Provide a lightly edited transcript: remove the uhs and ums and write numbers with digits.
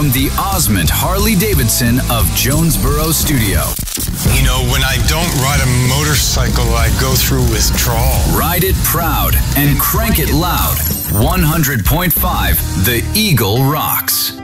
from the Osmond Harley-Davidson of Jonesboro Studio. You know, when I don't ride a motorcycle, I go through withdrawal. Ride it proud and crank it loud. 100.5 The Eagle rocks.